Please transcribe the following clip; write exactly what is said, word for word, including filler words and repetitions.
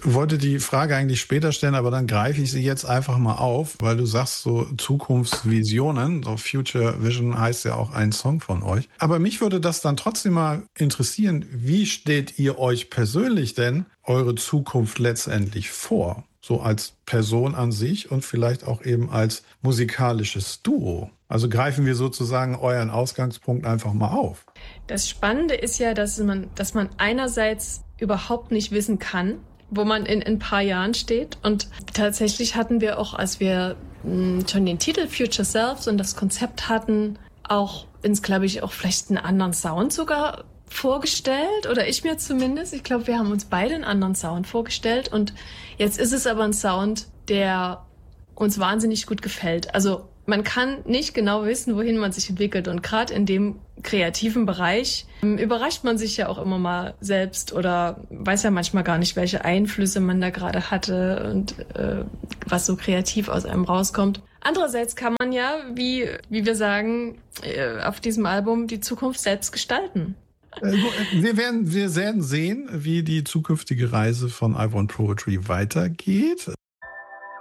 wollte die Frage eigentlich später stellen, aber dann greife ich sie jetzt einfach mal auf, weil du sagst so Zukunftsvisionen, so Future Vision heißt ja auch ein Song von euch. Aber mich würde das dann trotzdem mal interessieren, wie stellt ihr euch persönlich denn eure Zukunft letztendlich vor? So als Person an sich und vielleicht auch eben als musikalisches Duo. Also greifen wir sozusagen euren Ausgangspunkt einfach mal auf. Das Spannende ist ja, dass man, dass man einerseits überhaupt nicht wissen kann, wo man in, in ein paar Jahren steht. Und tatsächlich hatten wir auch, als wir mh, schon den Titel Future Selves und das Konzept hatten, auch ins, glaube ich, auch vielleicht einen anderen Sound sogar vorgestellt. Oder ich mir zumindest. Ich glaube, wir haben uns beide einen anderen Sound vorgestellt. Und jetzt ist es aber ein Sound, der uns wahnsinnig gut gefällt. Also man kann nicht genau wissen, wohin man sich entwickelt. Und gerade in dem kreativen Bereich ähm, überrascht man sich ja auch immer mal selbst oder weiß ja manchmal gar nicht, welche Einflüsse man da gerade hatte und äh, was so kreativ aus einem rauskommt. Andererseits kann man ja, wie, wie wir sagen, äh, auf diesem Album die Zukunft selbst gestalten. Wir werden, wir werden sehen, wie die zukünftige Reise von I Want Poetry weitergeht.